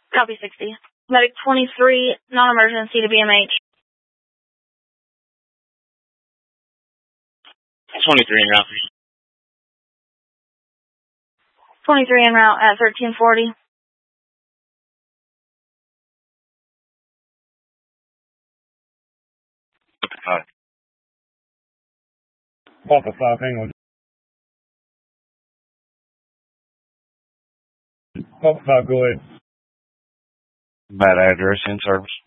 Copy 60. Medic 23, non-emergency to BMH. 23 en route. 23 en route at 1340. Papa 5, hang on. Papa 5, go ahead. Bad address in service.